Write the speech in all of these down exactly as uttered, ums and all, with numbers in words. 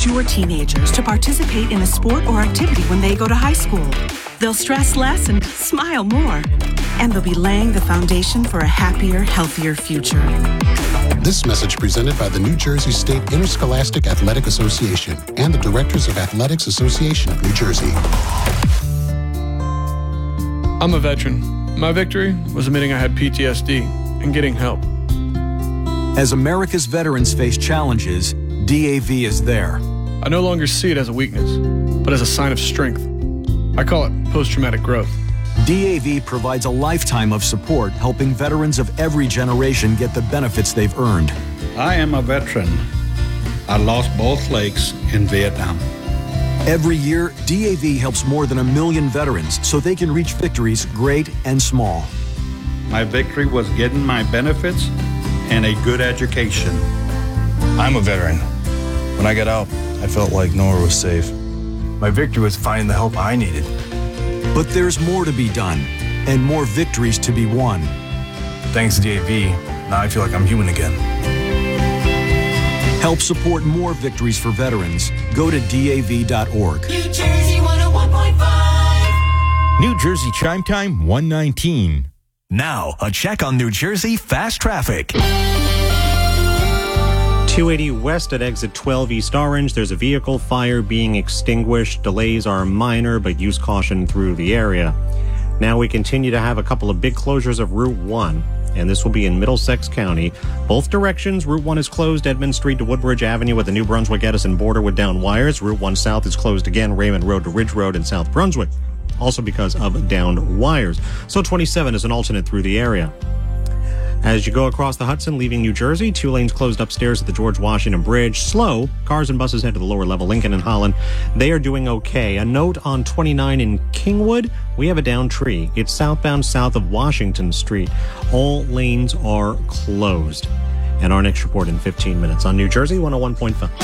your teenagers to participate in a sport or activity when they go to high school. They'll stress less and smile more. And they'll be laying the foundation for a happier, healthier future. This message presented by the New Jersey State Interscholastic Athletic Association and the Directors of Athletics Association of New Jersey. I'm a veteran. My victory was admitting I had P T S D and getting help. As America's veterans face challenges, D A V is there. I no longer see it as a weakness, but as a sign of strength. I call it post-traumatic growth. D A V provides a lifetime of support, helping veterans of every generation get the benefits they've earned. I am a veteran. I lost both legs in Vietnam. Every year, D A V helps more than a million veterans so they can reach victories great and small. My victory was getting my benefits and a good education. I'm a veteran. When I got out, I felt like nowhere was safe. My victory was finding the help I needed. But there's more to be done and more victories to be won. Thanks to D A V, now I feel like I'm human again. Help support more victories for veterans. Go to D A V dot org. New Jersey one oh one point five. New Jersey Chime Time one nineteen. Now, a check on New Jersey fast traffic. two eighty west at exit twelve East Orange. There's a vehicle fire being extinguished. Delays are minor, but use caution through the area. Now we continue to have a couple of big closures of Route one, and this will be in Middlesex County. Both directions, Route one is closed, Edmund Street to Woodbridge Avenue at the New Brunswick-Edison border with down wires. Route one South is closed again, Raymond Road to Ridge Road in South Brunswick, also because of downed wires. So twenty-seven is an alternate through the area. As you go across the Hudson, leaving New Jersey, two lanes closed upstairs at the George Washington Bridge. Slow. Cars and buses head to the lower level. Lincoln and Holland, they are doing okay. A note on twenty-nine in Kingwood, we have a downed tree. It's southbound south of Washington Street. All lanes are closed. And our next report in fifteen minutes on New Jersey one oh one point five.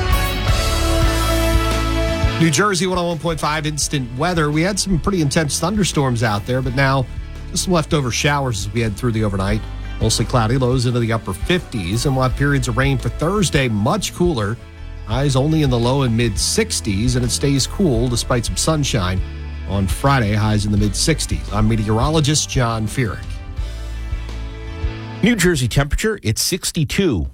New Jersey one oh one point five instant weather. We had some pretty intense thunderstorms out there, but now just some leftover showers as we head through the overnight. Mostly cloudy, lows into the upper fifties, and we'll have periods of rain for Thursday, much cooler. Highs only in the low and mid sixties, and it stays cool despite some sunshine. On Friday, highs in the mid sixties. I'm meteorologist John Feerick. New Jersey temperature, it's sixty-two.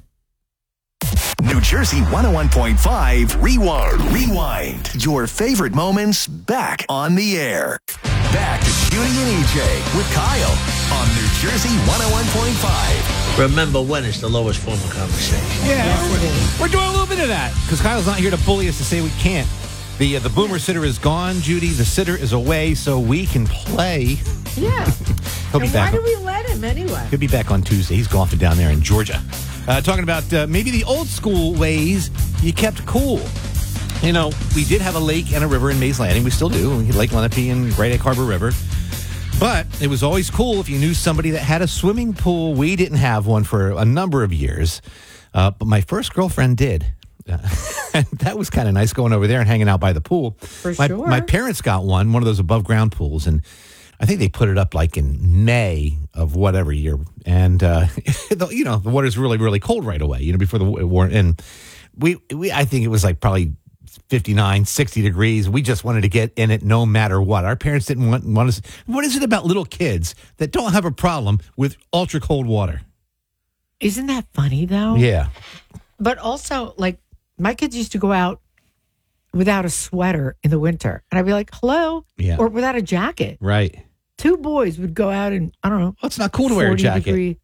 New Jersey one oh one point five Rewind. Rewind. Your favorite moments back on the air. Back to Judy and E J with Kyle on New Jersey one oh one point five. Remember when is the lowest form of conversation. Yeah, yes, we're, we're doing a little bit of that because Kyle's not here to bully us to say we can't. The uh, the boomer sitter is gone, Judy. The sitter is away, so we can play. Yeah. He'll be and back why on, do we let him anyway? He'll be back on Tuesday. He's golfing down there in Georgia. Uh, talking about uh, maybe the old school ways you kept cool. You know, we did have a lake and a river in Mays Landing. We still do. Lake Lenape and Great Egg Harbor River. But it was always cool if you knew somebody that had a swimming pool. We didn't have one for a number of years. Uh, but my first girlfriend did. Uh, that was kind of nice going over there and hanging out by the pool. For my, sure. My parents got one, one of those above ground pools. And I think they put it up like in May of whatever year. And, uh, the, you know, the water's really, really cold right away, you know, before the war. And we, we, I think it was like probably fifty-nine, sixty degrees. We just wanted to get in it no matter what. Our parents didn't want, want us. What is it about little kids that don't have a problem with ultra cold water? Isn't that funny, though? Yeah. But also, like, my kids used to go out without a sweater in the winter. And I'd be like, hello? Yeah. Or without a jacket. Right. Two boys would go out and, I don't know. Well, it's not cool to wear a jacket. Degree,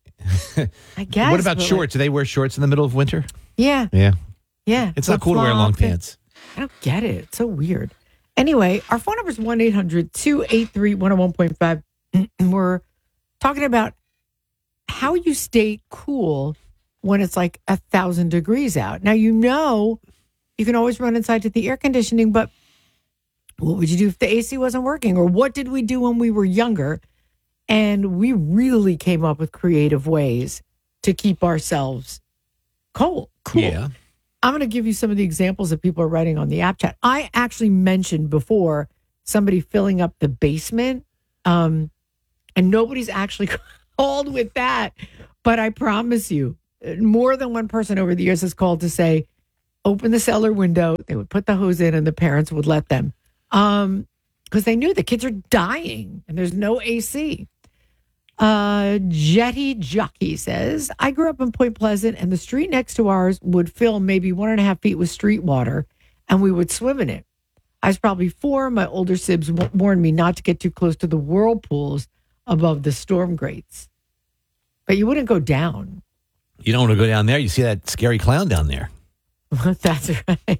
I guess. What about shorts? Like, Do they wear shorts in the middle of winter? Yeah. Yeah. Yeah. It's not cool to wear long pants. I don't get it. It's so weird. Anyway, our phone number is one eight hundred two eight three one oh one point five. We're talking about how you stay cool when it's like a thousand degrees out. Now, you know, you can always run inside to the air conditioning, but what would you do if the A C wasn't working? Or what did we do when we were younger? And we really came up with creative ways to keep ourselves cold. Cool. Yeah. I'm going to give you some of the examples that people are writing on the app chat. I actually mentioned before somebody filling up the basement, um, and nobody's actually called with that. But I promise you, more than one person over the years has called to say, open the cellar window. They would put the hose in and the parents would let them. Um, because they knew the kids are dying and there's no A C. Uh, Jetty Jockey says, I grew up in Point Pleasant and the street next to ours would fill maybe one and a half feet with street water and we would swim in it. I was probably four. My older sibs warned me not to get too close to the whirlpools above the storm grates. But you wouldn't go down. You don't want to go down there. You see that scary clown down there. That's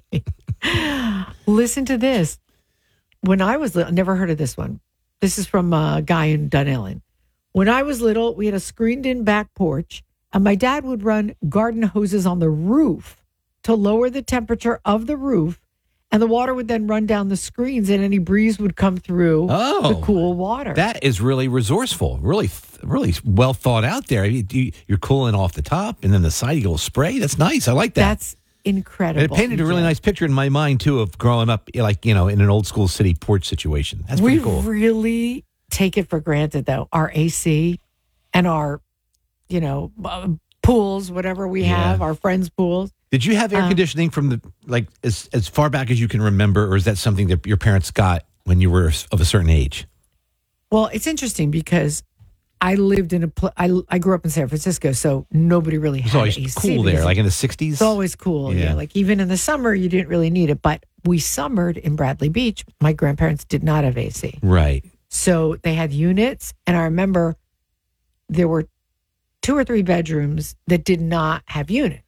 right. Listen to this. When I was little, never heard of this one. This is from a guy in Dunellen. When I was little, we had a screened-in back porch, and my dad would run garden hoses on the roof to lower the temperature of the roof, and the water would then run down the screens, and any breeze would come through oh, the cool water. That is really resourceful, really, really well thought out there. You're cooling off the top, and then the side you go spray. That's nice. I like that. That's incredible. And it painted a really nice picture in my mind, too, of growing up, like, you know, in an old school city porch situation. That's pretty we cool. We really take it for granted, though, our A C and our, you know, uh, pools, whatever we Yeah. have, our friends' pools. Did you have air Um, conditioning from the, like, as, as far back as you can remember, or is that something that your parents got when you were of a certain age? Well, it's interesting because I lived in a, pl- I, I grew up in San Francisco, so nobody really It had was always A C. cool there, because like in the sixties? It's always cool. Yeah. Yeah. Like even in the summer, you didn't really need it. But we summered in Bradley Beach. My grandparents did not have A C. Right. So they had units. And I remember there were two or three bedrooms that did not have units.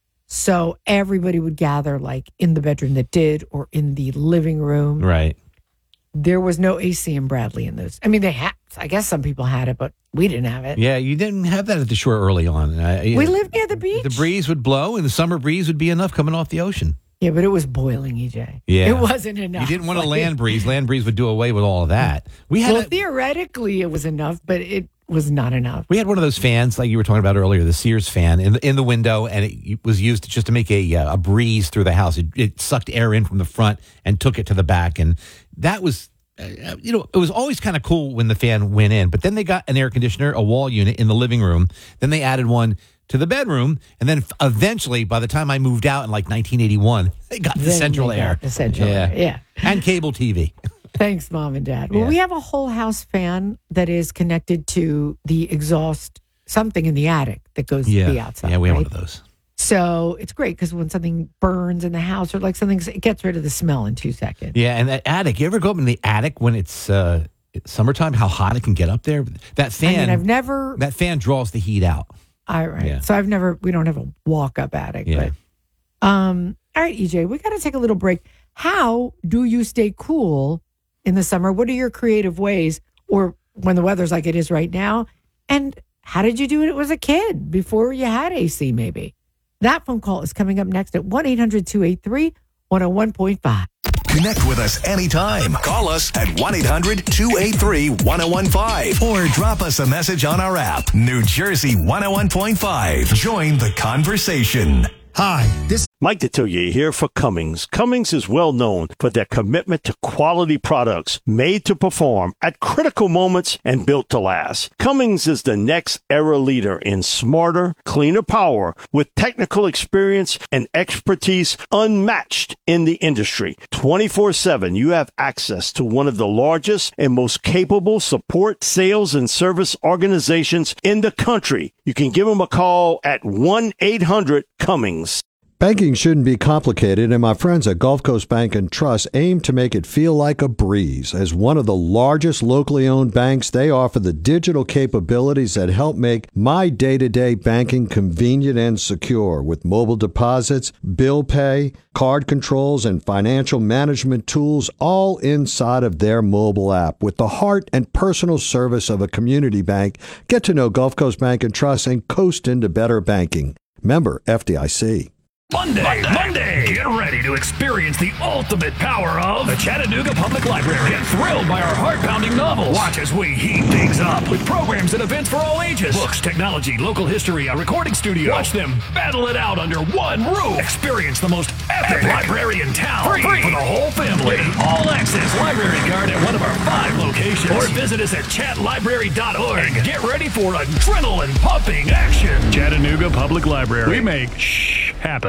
So everybody would gather like in the bedroom that did or in the living room. Right. There was no A C in Bradley in those. I mean, they had, I guess some people had it, but we didn't have it. Yeah, you didn't have that at the shore early on. Uh, We lived near the beach. The breeze would blow, and the summer breeze would be enough coming off the ocean. Yeah, but it was boiling, E J. Yeah. It wasn't enough. You didn't want a Like- land breeze. Land breeze would do away with all of that. We had well, a, theoretically, it was enough, but it was not enough. we had one of those fans like you were talking about earlier, the Sears fan in the in the window, and it was used just to make a uh, a breeze through the house. It, it sucked air in from the front and took it to the back, and that was. Uh, you know, it was always kind of cool when the fan went in, but then they got an air conditioner, a wall unit in the living room. Then they added one to the bedroom. And then f- eventually, by the time I moved out in like nineteen eighty-one, they got the Then central they got air. the central air, yeah. And cable T V. Thanks, Mom and Dad. Well, Yeah. we have a whole house fan that is connected to the exhaust, something in the attic that goes Yeah. to the outside. Yeah, we have right? one of those. So it's great because when something burns in the house or like something, it gets rid of the smell in two seconds. Yeah, and that attic. You ever go up in the attic when it's uh, it's summertime? How hot it can get up there? That fan. I mean, I've never. That fan draws the heat out. All right. Yeah. So I've never. We don't have a walk-up attic. Yeah. But um. All right, E J. We got to take a little break. How do you stay cool in the summer? What are your creative ways, or when the weather's like it is right now? And how did you do it as a kid before you had A C? Maybe. That phone call is coming up next at one eight hundred two eight three one oh one point five. Connect with us anytime. Call us at one eight hundred two eight three one oh one five or drop us a message on our app. New Jersey one oh one point five. Join the conversation. Hi, this Mike Detillier here for Cummins. Cummins is well known for their commitment to quality products made to perform at critical moments and built to last. Cummins is the next era leader in smarter, cleaner power with technical experience and expertise unmatched in the industry. twenty-four seven, you have access to one of the largest and most capable support, sales, and service organizations in the country. You can give them a call at one eight hundred Cummins. Banking shouldn't be complicated, and my friends at Gulf Coast Bank and Trust aim to make it feel like a breeze. As one of the largest locally owned banks, they offer the digital capabilities that help make my day-to-day banking convenient and secure with mobile deposits, bill pay, card controls, and financial management tools all inside of their mobile app. With the heart and personal service of a community bank, get to know Gulf Coast Bank and Trust and coast into better banking. Member F D I C. Monday, Monday, Monday, get ready to experience the ultimate power of the Chattanooga Public Library. Get thrilled by our heart-pounding novels. Watch as we heat things up with programs and events for all ages. Books, technology, local history, a recording studio. Watch them battle it out under one roof. Experience the most epic library in town. Free, Free for the whole family. Get an all-access library card at one of our five locations. Or visit us at chat library dot org. Get ready for adrenaline-pumping action. Chattanooga Public Library. We make shh happen.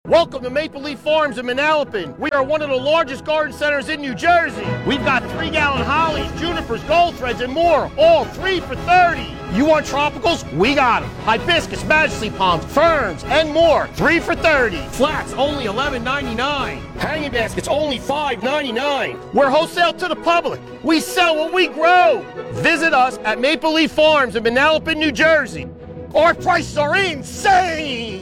Welcome to Maple Leaf Farms in Manalapan. We are one of the largest garden centers in New Jersey. We've got three-gallon hollies, junipers, gold threads, and more, all three for thirty. You want tropicals? We got them. Hibiscus, majesty palms, ferns, and more, three for thirty. Flats, only eleven ninety-nine. Hanging baskets, only five ninety-nine. We're wholesale to the public. We sell what we grow. Visit us at Maple Leaf Farms in Manalapan, New Jersey. Our prices are insane.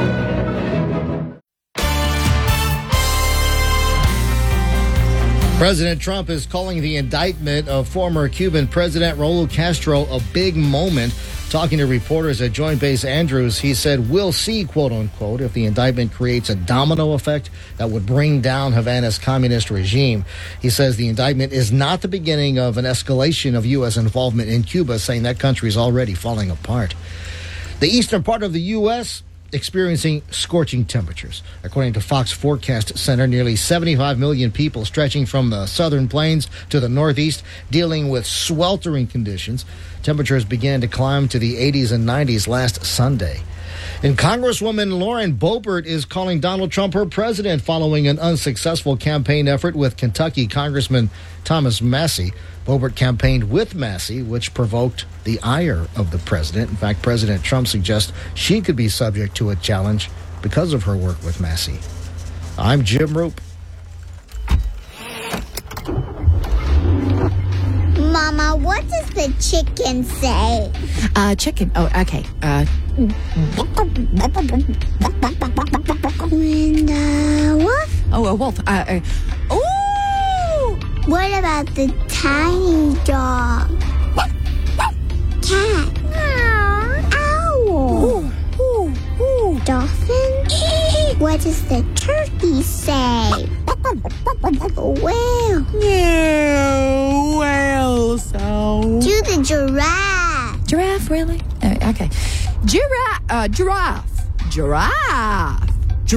President Trump is calling the indictment of former Cuban President Raul Castro a big moment. Talking to reporters at Joint Base Andrews, he said, "We'll see, quote unquote, if the indictment creates a domino effect that would bring down Havana's communist regime." He says the indictment is not the beginning of an escalation of U S involvement in Cuba, saying that country is already falling apart. The eastern part of the U S experiencing scorching temperatures. According to Fox Forecast Center, nearly seventy-five million people stretching from the southern plains to the northeast dealing with sweltering conditions. Temperatures began to climb to the eighties and nineties last Sunday. And Congresswoman Lauren Boebert is calling Donald Trump her president following an unsuccessful campaign effort with Kentucky Congressman Thomas Massie. Boebert campaigned with Massie, which provoked the ire of the president. In fact, President Trump suggests she could be subject to a challenge because of her work with Massie. I'm Jim Roop. Mama, what does the chicken say? Uh, chicken. Oh, okay. Uh. And uh, wolf? Oh, a wolf. Uh, uh, ooh! What about the tiny dog? Cat? Owl? Ooh, ooh, ooh. Dolphin? What does the turkey say? Whale? Yeah, whale sound. Do the giraffe. Giraffe, really? Uh, okay. Giraffe. Uh, giraffe. Giraffe.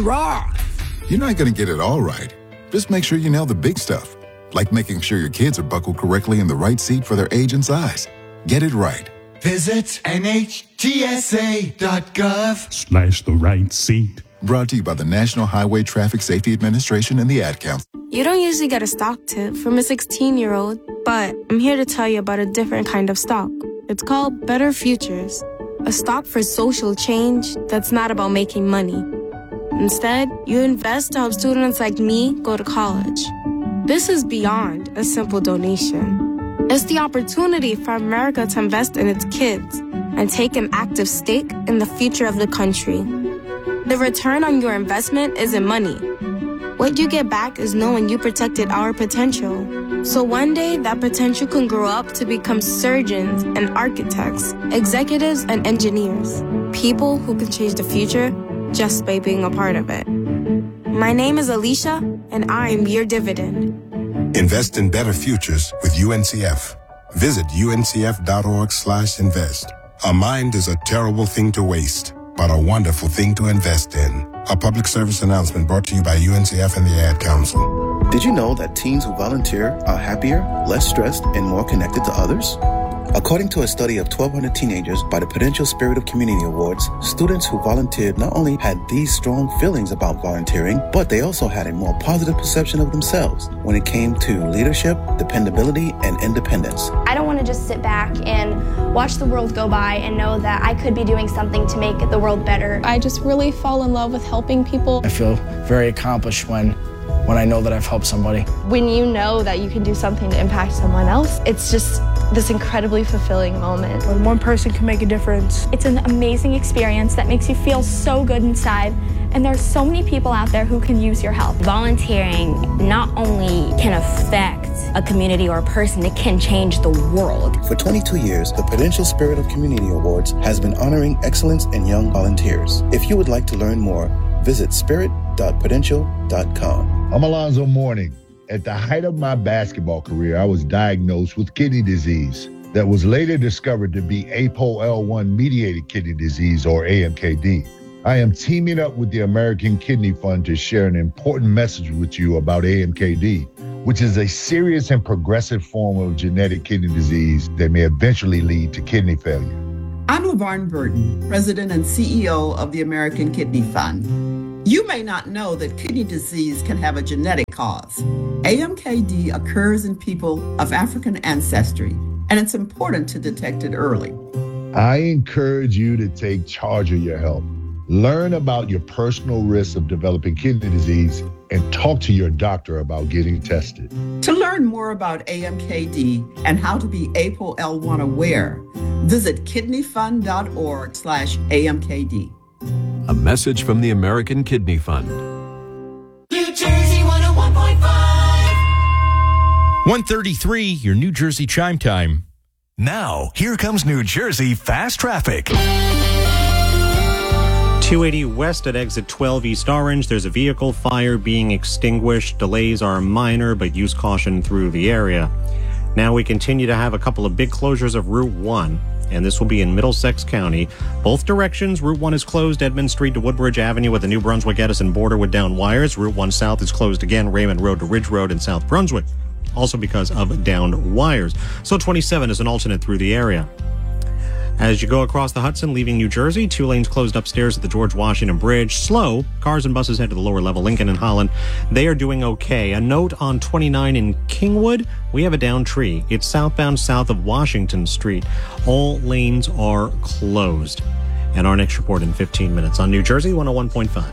Giraffe. You're not going to get it all right. Just make sure you nail the big stuff, like making sure your kids are buckled correctly in the right seat for their age and size. Get it right. Visit N H T S A dot gov Slash the right seat. Brought to you by the National Highway Traffic Safety Administration and the Ad Council. You don't usually get a stock tip from a sixteen-year-old, but I'm here to tell you about a different kind of stock. It's called Better Futures, a stock for social change that's not about making money. Instead, you invest to help students like me go to college. This is beyond a simple donation. It's the opportunity for America to invest in its kids and take an active stake in the future of the country. The return on your investment isn't money. What you get back is knowing you protected our potential. So one day, that potential can grow up to become surgeons and architects, executives and engineers, people who can change the future just by being a part of it. My name is Alicia, and I'm your dividend. Invest in better futures with U N C F. Visit U N C F dot org slash invest. A mind is a terrible thing to waste, but a wonderful thing to invest in. A public service announcement brought to you by U N C F and the Ad Council. Did you know that teens who volunteer are happier, less stressed, and more connected to others? According to a study of twelve hundred teenagers by the Prudential Spirit of Community Awards, students who volunteered not only had these strong feelings about volunteering, but they also had a more positive perception of themselves when it came to leadership, dependability, and independence. I don't want to just sit back and watch the world go by and know that I could be doing something to make the world better. I just really fall in love with helping people. I feel very accomplished when when I know that I've helped somebody. When you know that you can do something to impact someone else, it's just this incredibly fulfilling moment. When one person can make a difference. It's an amazing experience that makes you feel so good inside, and there's so many people out there who can use your help. Volunteering not only can affect a community or a person, it can change the world. For twenty-two years, the Prudential Spirit of Community Awards has been honoring excellence in young volunteers. If you would like to learn more, visit spirit dot prudential dot com. I'm Alonzo Mourning. At the height of my basketball career, I was diagnosed with kidney disease that was later discovered to be A P O L one mediated kidney disease, or A M K D. I am teaming up with the American Kidney Fund to share an important message with you about A M K D, which is a serious and progressive form of genetic kidney disease that may eventually lead to kidney failure. I'm LaVarn Burton, President and C E O of the American Kidney Fund. You may not know that kidney disease can have a genetic cause. A M K D occurs in people of African ancestry, and it's important to detect it early. I encourage you to take charge of your health. Learn about your personal risks of developing kidney disease and talk to your doctor about getting tested. To learn more about A M K D and how to be A P O L one aware, visit kidneyfund.org slash AMKD. A message from the American Kidney Fund. New Jersey one oh one point five. one thirty-three, your New Jersey chime time. Now, here comes New Jersey Fast Traffic. two eighty west at exit twelve East Orange. There's a vehicle fire being extinguished. Delays are minor, but use caution through the area. Now we continue to have a couple of big closures of Route one, and this will be in Middlesex County. Both directions, Route one is closed, Edmund Street to Woodbridge Avenue at the New Brunswick-Edison border with down wires. Route one South is closed again, Raymond Road to Ridge Road in South Brunswick, also because of downed wires. So twenty-seven is an alternate through the area. As you go across the Hudson, leaving New Jersey, two lanes closed upstairs at the George Washington Bridge. Slow. Cars and buses head to the lower level. Lincoln and Holland, they are doing okay. A note on twenty-nine in Kingwood, we have a downed tree. It's southbound south of Washington Street. All lanes are closed. And our next report in fifteen minutes on New Jersey one oh one point five.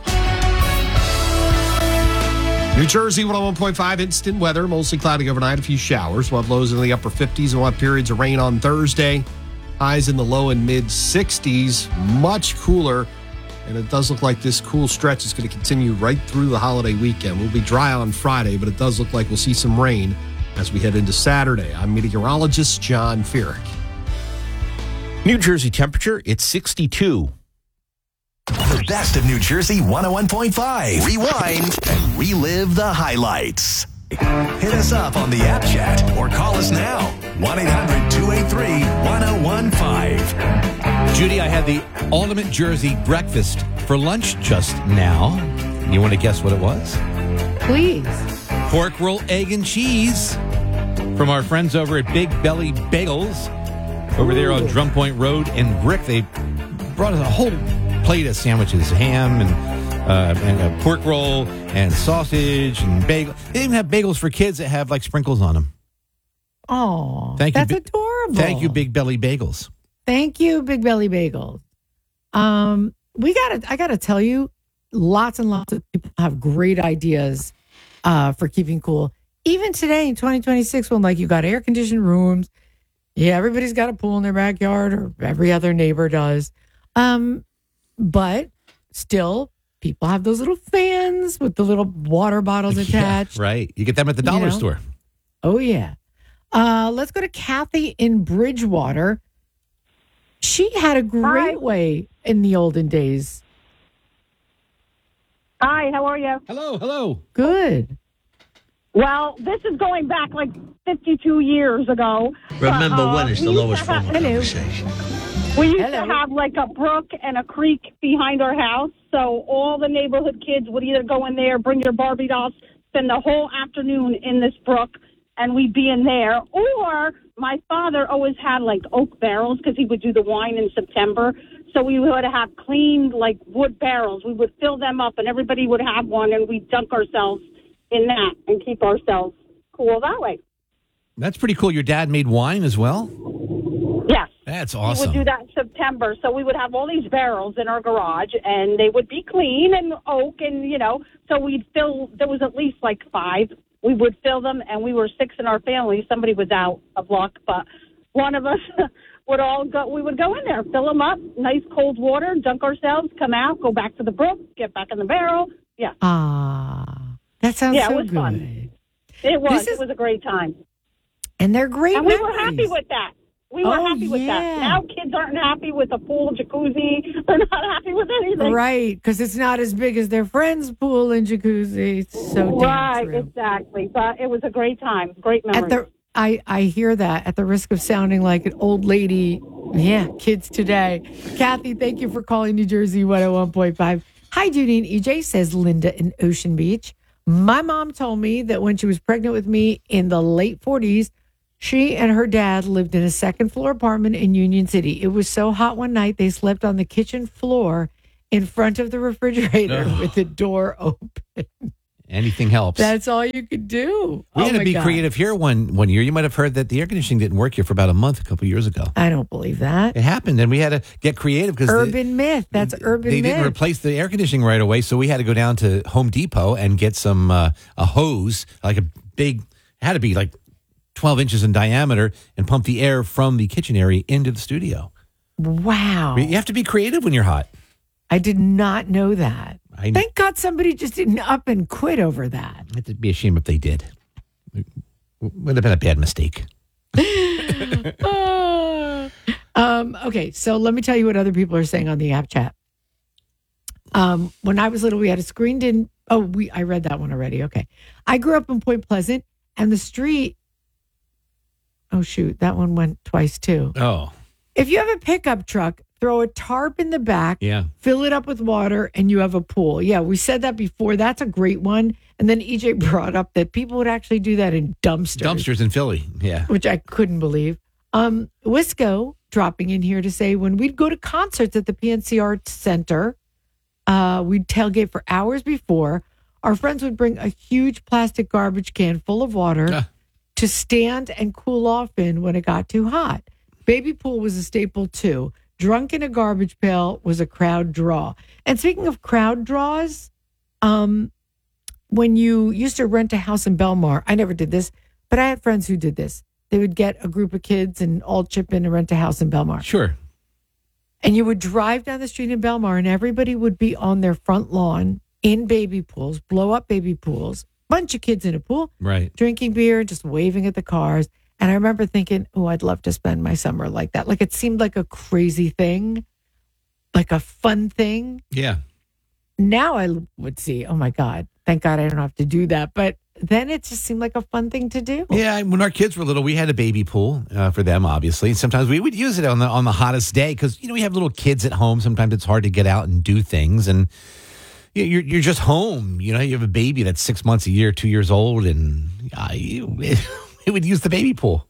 New Jersey one oh one point five, instant weather, mostly cloudy overnight, a few showers. We'll have lows in the upper fifties and we'll have periods of rain on Thursday. Highs in the low and mid sixties, much cooler. And it does look like this cool stretch is going to continue right through the holiday weekend. We'll be dry on Friday, but it does look like we'll see some rain as we head into Saturday. I'm meteorologist John Feerick. New Jersey temperature, it's sixty-two. The best of New Jersey one oh one point five. Rewind and relive the highlights. Hit us up on the app chat or call us now. one eight hundred two eight three one oh one five. Judy, I had the ultimate Jersey breakfast for lunch just now. You want to guess what it was? Please. Pork roll, egg, and cheese from our friends over at Big Belly Bagels over there on Drum Point Road in Brick. They brought us a whole plate of sandwiches, ham and uh, and a pork roll and sausage and bagel. They even have bagels for kids that have like sprinkles on them. Oh, Thank that's you, adorable. Thank you, Big Belly Bagels. Thank you, Big Belly Bagels. Um, we gotta, I gotta tell you, lots and lots of people have great ideas uh, for keeping cool. Even today in twenty twenty-six, when like you got air conditioned rooms, yeah, everybody's got a pool in their backyard, or every other neighbor does. Um, but still, people have those little fans with the little water bottles attached. Yeah, right. You get them at the dollar you know? store. Oh, yeah. Uh, let's go to Kathy in Bridgewater. She had a great Hi. way in the olden days. Hi, how are you? Hello, hello. Good. Well, this is going back like fifty-two years ago. Remember But, uh, when is we the used lowest to have- form of conversation. We used Hello. to have like a brook and a creek behind our house, so all the neighborhood kids would either go in there, bring your Barbie dolls, spend the whole afternoon in this brook, and we'd be in there. Or my father always had like oak barrels because he would do the wine in September. So we would have clean like wood barrels. We would fill them up, and everybody would have one, and we'd dunk ourselves in that and keep ourselves cool that way. That's pretty cool. Your dad made wine as well? Yes. That's We awesome. would do that in September. So we would have all these barrels in our garage, and they would be clean and oak, and, you know, so we'd fill, there was at least like five. We would fill them, and we were six in our family. Somebody was out of luck, but one of us would all go, we would go in there, fill them up, nice cold water, dunk ourselves, come out, go back to the brook, get back in the barrel. Yeah. Ah, that sounds yeah, so it was good. fun. It was. This is- It was a great time. And they're great And we memories. were happy with that. We were Oh, happy with that. yeah. Now kids aren't happy with a pool, jacuzzi. They're not happy with anything. Right, because it's not as big as their friend's pool and jacuzzi. It's so damn Right, true. exactly. But it was a great time. Great memories. At the, I, I hear that at the risk of sounding like an old lady. Yeah, kids today. Kathy, thank you for calling New Jersey one oh one point five. Hi, Judy and E J, says Linda in Ocean Beach. My mom told me that when she was pregnant with me in the late forties, she and her dad lived in a second floor apartment in Union City. It was so hot one night, they slept on the kitchen floor in front of the refrigerator Ugh. with the door open. Anything helps. That's all you could do. we oh had to my be God. creative here one one year. You might have heard that the air conditioning didn't work here for about a month, a couple years ago. I don't believe that. It happened, and we had to get creative because Urban myth. That's urban they myth. didn't replace the air conditioning right away, so we had to go down to Home Depot and get some uh, a hose, like a big, it had to be like twelve inches in diameter, and pump the air from the kitchen area into the studio. Wow. You have to be creative when you're hot. I did not know that. I Thank God somebody just didn't up and quit over that. It'd be a shame if they did. It would have been a bad mistake. Uh, um, okay, so let me tell you what other people are saying on the app chat. Um, when I was little, we had a screened in. Oh, we I read that one already. Okay, I grew up in Point Pleasant, and the street. Oh shoot, that one went twice too. Oh, If you have a pickup truck, throw a tarp in the back, yeah. fill it up with water, and you have a pool. Yeah, we said that before. That's a great one. And then E J brought up that people would actually do that in dumpsters. Dumpsters in Philly. Yeah. Which I couldn't believe. Um, Wisco dropping in here to say when we'd go to concerts at the P N C Arts Center, uh, we'd tailgate for hours before. Our friends would bring a huge plastic garbage can full of water Ah. to stand and cool off in when it got too hot. Baby pool was a staple too. Drunk in a garbage pail was a crowd draw. And speaking of crowd draws, um, when you used to rent a house in Belmar, I never did this, but I had friends who did this. They would get a group of kids and all chip in and rent a house in Belmar. Sure. And you would drive down the street in Belmar and everybody would be on their front lawn in baby pools, blow up baby pools, bunch of kids in a pool, Right. drinking beer, just waving at the cars. And I remember thinking, oh, I'd love to spend my summer like that. Like it seemed like a crazy thing, like a fun thing. Yeah. Now I would see, oh my God, thank God I don't have to do that. But then it just seemed like a fun thing to do. Yeah, when our kids were little, we had a baby pool uh, for them, obviously. And sometimes we would use it on the on the hottest day because, you know, we have little kids at home. Sometimes it's hard to get out and do things. And you- you're you're just home. You know, you have a baby that's six months a year, two years old, and uh, you, it would use the baby pool.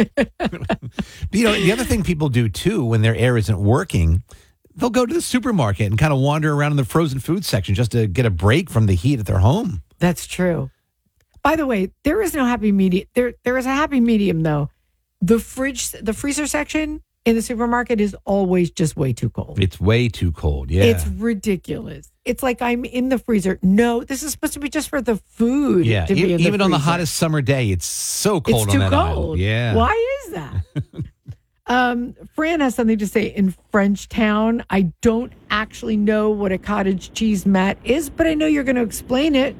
You know, the other thing people do, too, when their air isn't working, they'll go to the supermarket and kind of wander around in the frozen food section just to get a break from the heat at their home. That's true. By the way, there is no happy medium. There, there is a happy medium though. The fridge, the freezer section in the supermarket is always just way too cold. It's way too cold. Yeah. It's ridiculous. It's like I'm in the freezer. No, this is supposed to be just for the food. Yeah, to be e- in the even on the freezer. hottest summer day, it's so cold It's too on that cold. aisle. Yeah. Why is that? um, Fran has something to say in Frenchtown. I don't actually know what a cottage cheese mat is, but I know you're going to explain it.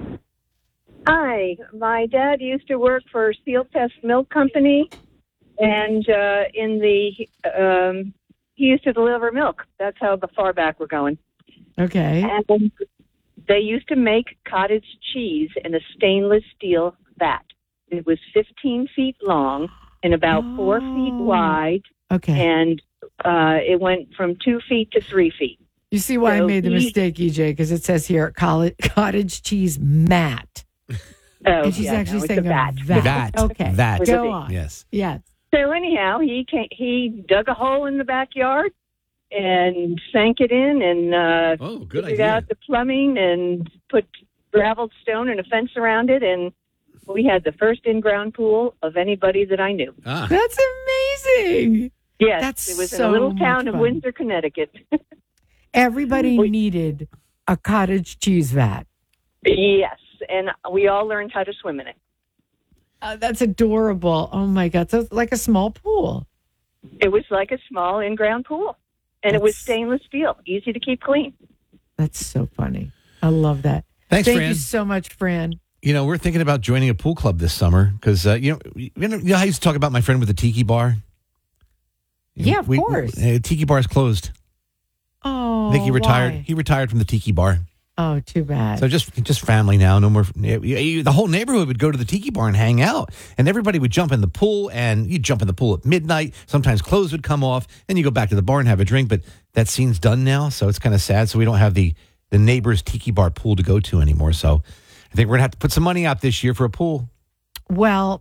Hi, my dad used to work for Steel Pest Milk Company, and uh, in the um, he used to deliver milk. That's how the far back we're going. Okay. And they used to make cottage cheese in a stainless steel vat. It was fifteen feet long and about four feet wide. Okay. And uh, it went from two feet to three feet. You see why I So made the he- mistake, E J, because it says here cottage, cottage cheese mat. Oh, and she's yeah, actually no, it's saying a vat. vat. Vat. Okay. Vat. With a Go V. on. Yes. Yes. So anyhow, he came, he dug a hole in the backyard and sank it in and uh, Oh, good figured idea. out the plumbing and put graveled stone and a fence around it, and we had the first in-ground pool of anybody that I knew. Ah. That's amazing. Yes, That's it was in so a little much town of fun. Windsor, Connecticut. Everybody needed a cottage cheese vat. Yes, and we all learned how to swim in it. Uh, that's adorable. Oh my God. So it's like a small pool. It was like a small in-ground pool, and it was That's- stainless steel, easy to keep clean. That's so funny. I love that. Thanks, Thank Fran. you so much, Fran. You know, we're thinking about joining a pool club this summer because, uh, you know, you know, you know how I used to talk about my friend with the tiki bar? Yeah, of We- course. Uh, tiki bar is closed. Oh, I think he retired. why? He retired from the tiki bar. Oh, too bad. So just just family now. No more. you- you- The whole neighborhood would go to the tiki bar and hang out, and everybody would jump in the pool. And you jump in the pool at midnight. Sometimes clothes would come off, and you go back to the bar and have a drink. But that scene's done now, so it's kind of sad. So we don't have the the neighbor's tiki bar pool to go to anymore. So I think we're gonna have to put some money out this year for a pool. Well,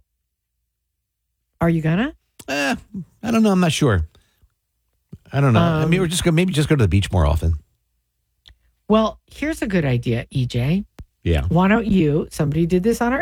are you gonna? Eh, I don't know. I'm not sure. I don't know. I mean, Um, we're just gonna maybe just go to the beach more often. Well, here's a good idea, E J. Yeah. Why don't you, somebody did this on our